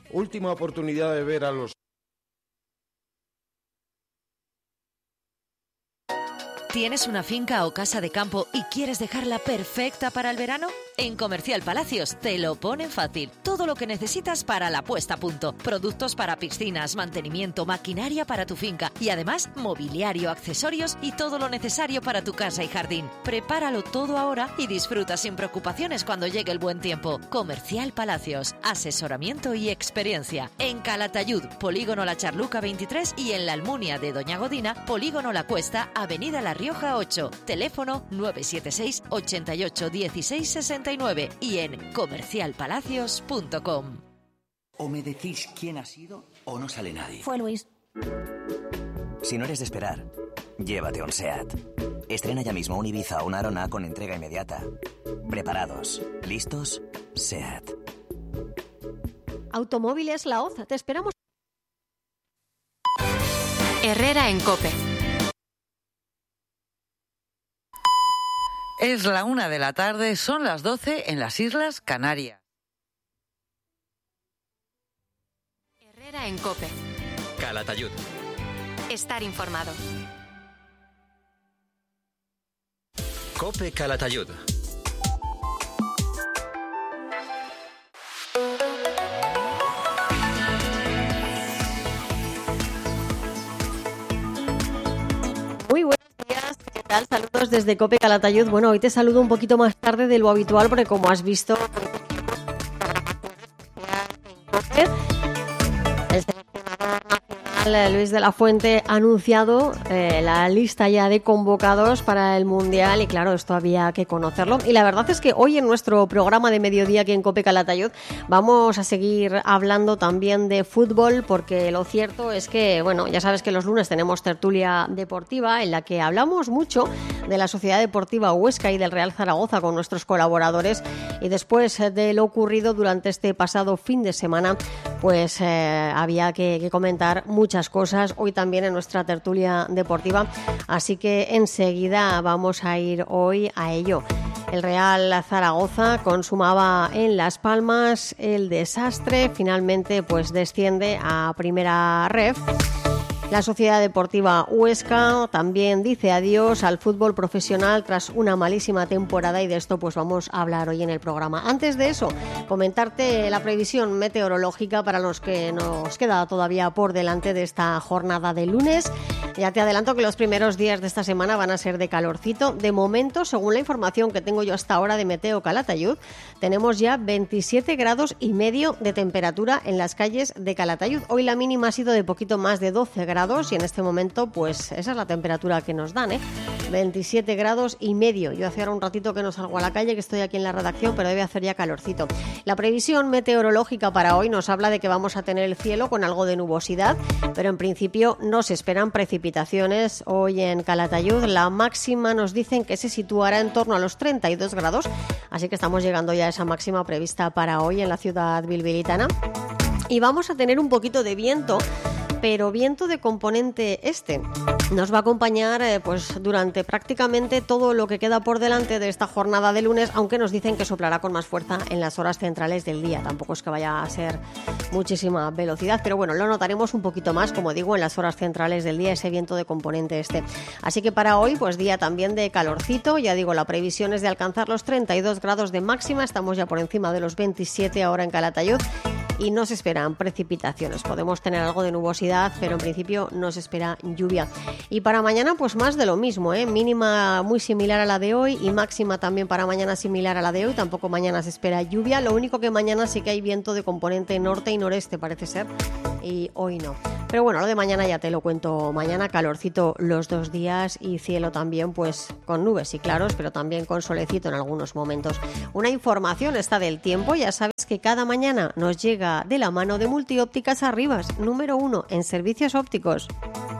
Última oportunidad de ver a los... ¿Tienes una finca o casa de campo y quieres dejarla perfecta para el verano? En Comercial Palacios te lo ponen fácil. Todo lo que necesitas para la puesta a punto. Productos para piscinas, mantenimiento, maquinaria para tu finca y además mobiliario, accesorios y todo lo necesario para tu casa y jardín. Prepáralo todo ahora y disfruta sin preocupaciones cuando llegue el buen tiempo. Comercial Palacios. Asesoramiento y experiencia. En Calatayud, Polígono La Charluca 23 y en la Almunia de Doña Godina, Polígono La Cuesta, Avenida La Rioja 8. Teléfono 976 88 16 69 y en comercialpalacios.com. O me decís quién ha sido o no sale nadie. Fue Luis. Si no eres de esperar, llévate un SEAT. Estrena ya mismo un Ibiza o una Arona con entrega inmediata. ¿Preparados? ¿Listos? SEAT. Automóviles La Hoz, te esperamos. Herrera en COPE. Es la 1 de la tarde, son las 12 en las Islas Canarias. Herrera en COPE. Calatayud. Estar informado. COPE Calatayud. Muy buenos días, ¿qué tal? Saludos desde COPE Calatayud. Bueno, hoy te saludo un poquito más tarde de lo habitual porque como has visto, el seleccionador nacional Luis de la Fuente ha anunciado la lista ya de convocados para el Mundial y claro, esto había que conocerlo. Y la verdad es que hoy en nuestro programa de mediodía aquí en COPE Calatayud vamos a seguir hablando también de fútbol porque lo cierto es que, bueno, ya sabes que los lunes tenemos tertulia deportiva en la que hablamos mucho de la Sociedad Deportiva Huesca y del Real Zaragoza con nuestros colaboradores y después de lo ocurrido durante este pasado fin de semana, pues había que comentar muchas cosas hoy también en nuestra tertulia deportiva, así que enseguida vamos a ir hoy a ello. El Real Zaragoza consumaba en Las Palmas el desastre, finalmente pues desciende a Primera Ref. La Sociedad Deportiva Huesca también dice adiós al fútbol profesional tras una malísima temporada y de esto pues vamos a hablar hoy en el programa. Antes de eso, comentarte la previsión meteorológica para los que nos queda todavía por delante de esta jornada de lunes. Ya te adelanto que los primeros días de esta semana van a ser de calorcito. De momento, según la información que tengo yo hasta ahora de Meteo Calatayud, tenemos ya 27 grados y medio de temperatura en las calles de Calatayud. Hoy la mínima ha sido de poquito más de 12 grados y en este momento pues esa es la temperatura que nos dan, 27 grados y medio. Yo hace ahora un ratito que no salgo a la calle, que estoy aquí en la redacción, pero debe hacer ya calorcito. La previsión meteorológica para hoy nos habla de que vamos a tener el cielo con algo de nubosidad, pero en principio no se esperan precipitaciones hoy en Calatayud. La máxima nos dicen que se situará en torno a los 32 grados, así que estamos llegando ya a esa máxima prevista para hoy en la ciudad bilbilitana. Y vamos a tener un poquito de viento, pero viento de componente este. Nos va a acompañar pues durante prácticamente todo lo que queda por delante de esta jornada de lunes, aunque nos dicen que soplará con más fuerza en las horas centrales del día. Tampoco es que vaya a ser muchísima velocidad, pero bueno, lo notaremos un poquito más, como digo, en las horas centrales del día, ese viento de componente este. Así que para hoy, pues día también de calorcito, ya digo, la previsión es de alcanzar los 32 grados de máxima, estamos ya por encima de los 27 ahora en Calatayud. Y no se esperan precipitaciones. Podemos tener algo de nubosidad, pero en principio no se espera lluvia. Y para mañana, pues más de lo mismo, mínima muy similar a la de hoy y máxima también para mañana similar a la de hoy. Tampoco mañana se espera lluvia. Lo único que mañana sí que hay viento de componente norte y noreste, parece ser, y hoy no. Pero bueno, lo de mañana ya te lo cuento mañana. Calorcito los 2 días y cielo también, pues con nubes y claros, pero también con solecito en algunos momentos. Una información está del tiempo. Ya sabes que cada mañana nos llega de la mano de Multiópticas Arribas, número 1 en servicios ópticos.